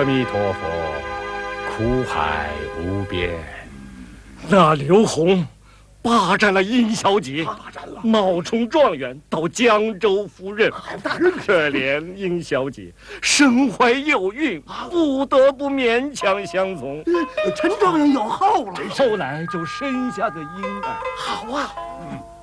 弥陀佛，苦海无边。 那刘洪霸占了殷小姐，冒充状元到江州赴任，可怜殷小姐身怀幼孕，不得不勉强相从。 陈状元有后了， 后来就生下个婴儿。 好啊。